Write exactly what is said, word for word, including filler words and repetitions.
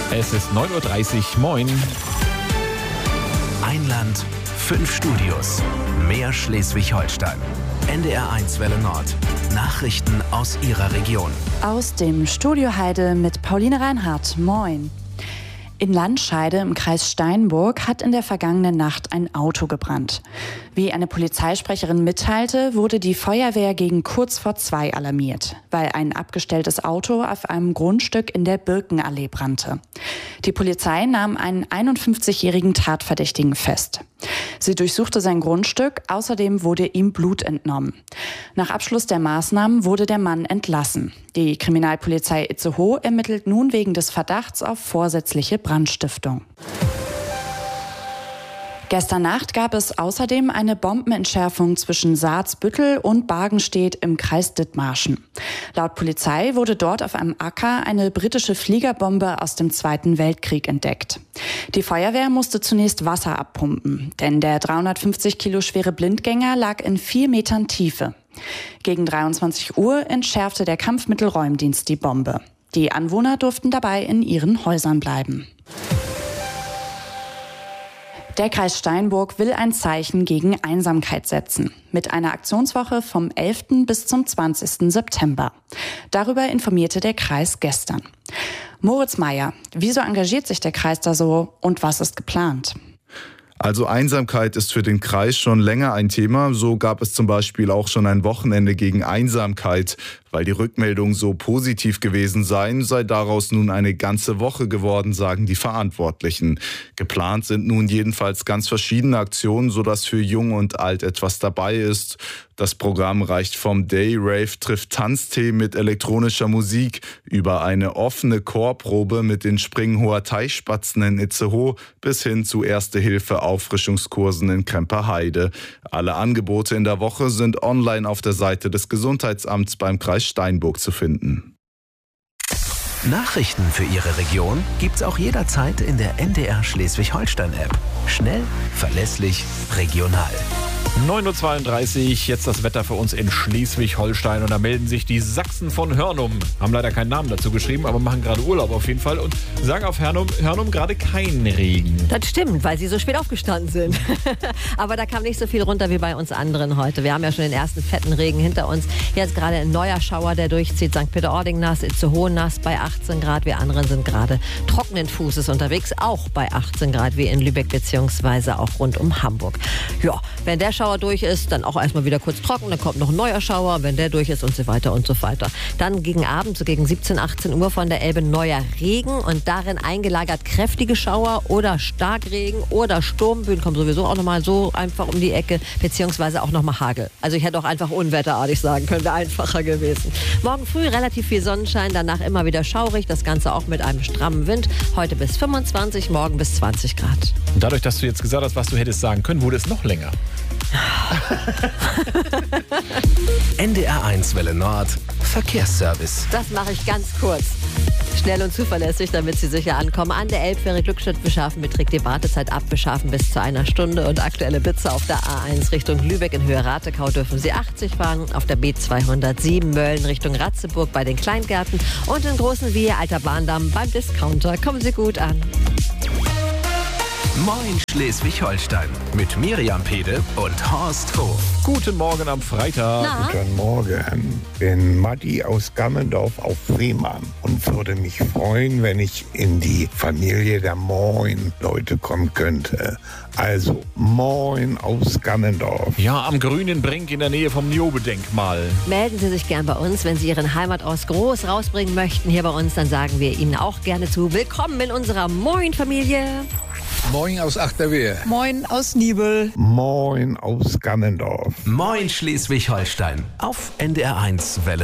Es ist neun Uhr dreißig. Moin. Ein Land, fünf Studios. Mehr Schleswig-Holstein. N D R eins Welle Nord. Nachrichten aus Ihrer Region. Aus dem Studio Heide mit Pauline Reinhardt. Moin. In Landscheide im Kreis Steinburg hat in der vergangenen Nacht ein Auto gebrannt. Wie eine Polizeisprecherin mitteilte, wurde die Feuerwehr gegen kurz vor zwei alarmiert, weil ein abgestelltes Auto auf einem Grundstück in der Birkenallee brannte. Die Polizei nahm einen einundfünfzigjährigen Tatverdächtigen fest. Sie durchsuchte sein Grundstück, außerdem wurde ihm Blut entnommen. Nach Abschluss der Maßnahmen wurde der Mann entlassen. Die Kriminalpolizei Itzehoe ermittelt nun wegen des Verdachts auf vorsätzliche Brandstiftung. Gestern Nacht gab es außerdem eine Bombenentschärfung zwischen Saarsbüttel und Bargenstedt im Kreis Dithmarschen. Laut Polizei wurde dort auf einem Acker eine britische Fliegerbombe aus dem Zweiten Weltkrieg entdeckt. Die Feuerwehr musste zunächst Wasser abpumpen, denn der dreihundertfünfzig Kilo schwere Blindgänger lag in vier Metern Tiefe. Gegen dreiundzwanzig Uhr entschärfte der Kampfmittelräumdienst die Bombe. Die Anwohner durften dabei in ihren Häusern bleiben. Der Kreis Steinburg will ein Zeichen gegen Einsamkeit setzen. Mit einer Aktionswoche vom elften bis zum zwanzigsten September. Darüber informierte der Kreis gestern. Moritz Meyer, wieso engagiert sich der Kreis da so und was ist geplant? Also Einsamkeit ist für den Kreis schon länger ein Thema. So gab es zum Beispiel auch schon ein Wochenende gegen Einsamkeit. Weil die Rückmeldungen so positiv gewesen seien, sei daraus nun eine ganze Woche geworden, sagen die Verantwortlichen. Geplant sind nun jedenfalls ganz verschiedene Aktionen, sodass für Jung und Alt etwas dabei ist. Das Programm reicht vom Day Rave trifft Tanztee mit elektronischer Musik über eine offene Chorprobe mit den Springhoher Teichspatzen in Itzehoe bis hin zu Erste-Hilfe-Auffrischungskursen in Kremper-Heide. Alle Angebote in der Woche sind online auf der Seite des Gesundheitsamts beim Kreis Steinburg zu finden. Nachrichten für Ihre Region gibt's auch jederzeit in der N D R Schleswig-Holstein-App. Schnell, verlässlich, regional. neun Uhr zweiunddreißig, jetzt das Wetter für uns in Schleswig-Holstein. Und da melden sich die Sachsen von Hörnum. Haben leider keinen Namen dazu geschrieben, aber machen gerade Urlaub auf jeden Fall. Und sagen auf Hörnum, Hörnum gerade keinen Regen. Das stimmt, weil sie so spät aufgestanden sind. Aber da kam nicht so viel runter wie bei uns anderen heute. Wir haben ja schon den ersten fetten Regen hinter uns. Jetzt gerade ein neuer Schauer, der durchzieht. Sankt Peter-Ording nass, Itzehoe nass bei achtzehn Grad. Wir anderen sind gerade trockenen Fußes unterwegs, auch bei achtzehn Grad wie in Lübeck beziehungsweise auch rund um Hamburg. Ja, wenn der Schauer durch ist, dann auch erstmal wieder kurz trocken, dann kommt noch ein neuer Schauer, wenn der durch ist und so weiter und so weiter. Dann gegen Abend, so gegen siebzehn, achtzehn Uhr von der Elbe neuer Regen und darin eingelagert kräftige Schauer oder Starkregen oder Sturmböen kommen sowieso auch nochmal so einfach um die Ecke, beziehungsweise auch nochmal Hagel. Also ich hätte auch einfach unwetterartig sagen können, wäre einfacher gewesen. Morgen früh relativ viel Sonnenschein, danach immer wieder schaurig, das Ganze auch mit einem strammen Wind. Heute bis fünfundzwanzig, morgen bis zwanzig Grad. Und dadurch, dass du jetzt gesagt hast, was du hättest sagen können, wurde es noch länger. N D R eins Welle Nord, Verkehrsservice. Das mache ich ganz kurz. Schnell und zuverlässig, damit Sie sicher ankommen. An der Elbfähre Glückstadt Beschafen beträgt die Wartezeit ab Beschafen bis zu einer Stunde. Und aktuelle Blitze auf der A eins Richtung Lübeck in Höhe Ratekau dürfen Sie achtzig fahren. Auf der B zweihundertsieben Mölln Richtung Ratzeburg bei den Kleingärten. Und in Großen Wiehe Alter Bahndamm beim Discounter. Kommen Sie gut an. Moin Schleswig-Holstein mit Miriam Pede und Horst Hof. Guten Morgen am Freitag. Na? Guten Morgen. Bin Matti aus Gammendorf auf Fehmarn und würde mich freuen, wenn ich in die Familie der Moin-Leute kommen könnte. Also Moin aus Gammendorf. Ja, am grünen Brink in der Nähe vom Niobe-Denkmal. Melden Sie sich gern bei uns, wenn Sie Ihren Heimatort groß rausbringen möchten. Hier bei uns, dann sagen wir Ihnen auch gerne zu. Willkommen in unserer Moin-Familie. Moin aus Achterwehr. Moin aus Nibel. Moin aus Gammendorf. Moin Schleswig-Holstein auf N D R eins Welle